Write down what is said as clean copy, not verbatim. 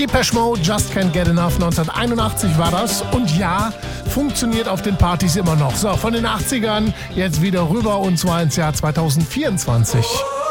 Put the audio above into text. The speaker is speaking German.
Depeche Mode, Just Can't Get Enough, 1981 war das. Und ja, funktioniert auf den Partys immer noch. So, von den 80ern jetzt wieder rüber und zwar ins Jahr 2024.